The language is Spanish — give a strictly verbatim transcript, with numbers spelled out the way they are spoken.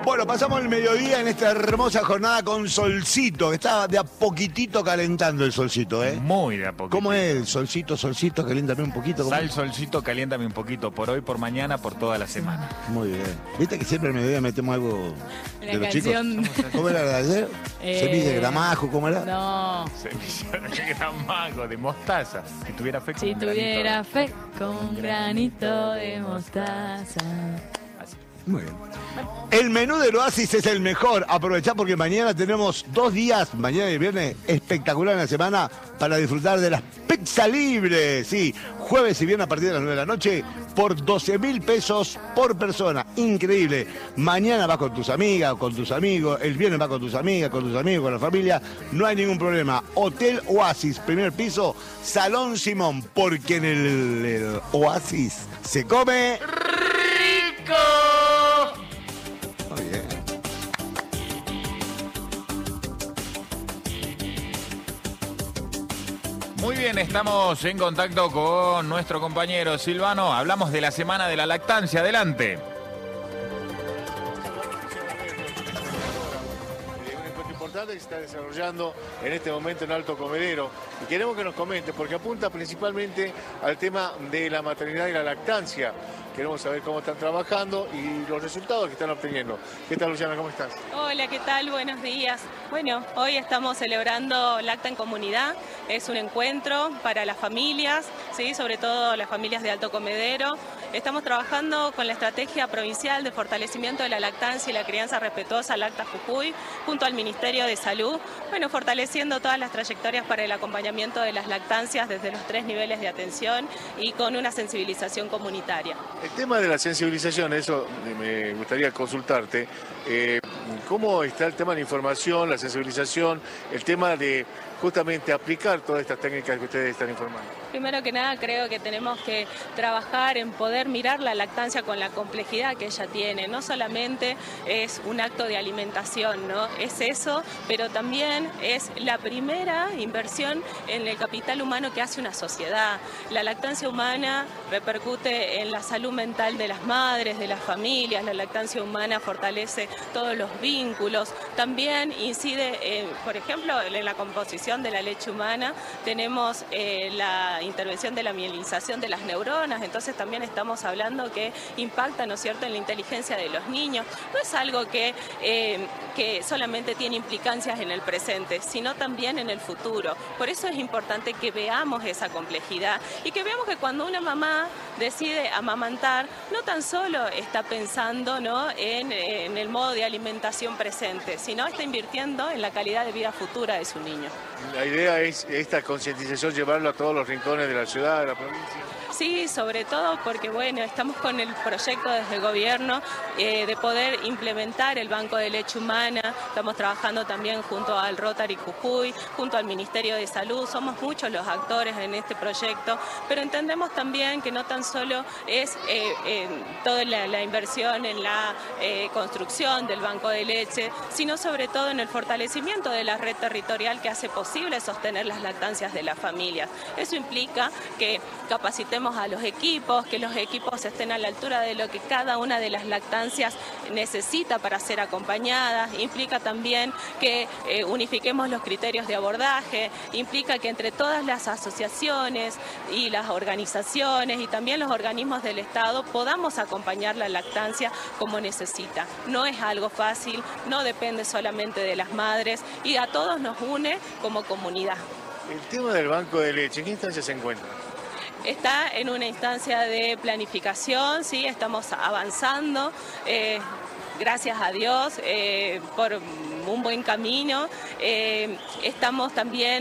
Bueno, pasamos el mediodía en esta hermosa jornada con solcito. Está de a poquitito calentando el solcito, ¿eh? Muy de a poquito. ¿Cómo es el solcito, solcito? Caliéntame un poquito. ¿Cómo? Sal, solcito, caliéntame un poquito. Por hoy, por mañana, por toda la semana. Muy bien. ¿Viste que siempre al mediodía metemos algo La de los canción... chicos? ¿Cómo era la de ayer? Eh, Semilla de gramajo, ¿cómo era? No. Semilla de gramajo, de mostaza. Si tuviera fe con Si un tuviera granito. fe con un granito de mostaza. Muy bien. El menú del Oasis es el mejor. Aprovechá porque mañana tenemos dos días, mañana y viernes, espectacular en la semana para disfrutar de las pizzas libres. Sí, jueves y viernes a partir de las nueve de la noche por doce mil pesos por persona. Increíble. Mañana vas con tus amigas o con tus amigos. El viernes vas con tus amigas, con tus amigos, con la familia. No hay ningún problema. Hotel Oasis, primer piso, Salón Simón. Porque en el, el Oasis se come... ¡Rico! Muy bien. Muy bien, estamos en contacto con nuestro compañero Silvano. Hablamos de la semana de la lactancia. Adelante. Un encuentro importante que se está desarrollando en este momento en Alto Comedero. Y queremos que nos comente, porque apunta principalmente al tema de la maternidad y la lactancia. Queremos saber cómo están trabajando y los resultados que están obteniendo. ¿Qué tal, Luciana? ¿Cómo estás? Hola, ¿qué tal? Buenos días. Bueno, hoy estamos celebrando Lacta en Comunidad. Es un encuentro para las familias, ¿sí? Sobre todo las familias de Alto Comedero. Estamos trabajando con la estrategia provincial de fortalecimiento de la lactancia y la crianza respetuosa Lacta Jujuy, junto al Ministerio de Salud, bueno, fortaleciendo todas las trayectorias para el acompañamiento de las lactancias desde los tres niveles de atención y con una sensibilización comunitaria. El tema de la sensibilización, eso me gustaría consultarte. Eh, ¿Cómo está el tema de la información, la sensibilización, el tema de justamente aplicar todas estas técnicas que ustedes están informando? Primero que nada, creo que tenemos que trabajar en poder mirar la lactancia con la complejidad que ella tiene. No solamente es un acto de alimentación, ¿no? Es eso, pero también es la primera inversión en el capital humano que hace una sociedad. La lactancia humana repercute en la salud mental de las madres, de las familias. La lactancia humana fortalece todos los vínculos. También incide, eh, por ejemplo, en la composición de la leche humana. Tenemos eh, la intervención de la mielinización de las neuronas, entonces también estamos hablando que impacta, ¿no es cierto?, en la inteligencia de los niños. No es algo que, eh, que solamente tiene implicancias en el presente, sino también en el futuro. Por eso es importante que veamos esa complejidad y que veamos que cuando una mamá decide amamantar, no tan solo está pensando, ¿no?, en, en el modo de alimentación presente, sino está invirtiendo en la calidad de vida futura de su niño. La idea es esta concientización, llevarlo a todos los rincones de la ciudad, de la provincia. Sí, sobre todo porque, bueno, estamos con el proyecto desde el gobierno eh, de poder implementar el Banco de Leche Humana. Estamos trabajando también junto al Rotary Jujuy, junto al Ministerio de Salud. Somos muchos los actores en este proyecto, pero entendemos también que no tan solo es eh, eh, toda la, la inversión en la eh, construcción del Banco de Leche, sino sobre todo en el fortalecimiento de la red territorial que hace posible sostener las lactancias de las familias. Eso implica que capacitemos a los equipos, que los equipos estén a la altura de lo que cada una de las lactancias necesita para ser acompañadas. Implica también que eh, unifiquemos los criterios de abordaje, implica que entre todas las asociaciones y las organizaciones y también los organismos del Estado podamos acompañar la lactancia como necesita. No es algo fácil, no depende solamente de las madres y a todos nos une como comunidad. El tema del banco de leche, ¿en qué instancia se encuentra? Está en una instancia de planificación, sí, estamos avanzando, eh, gracias a Dios, eh, por un buen camino. Eh, estamos también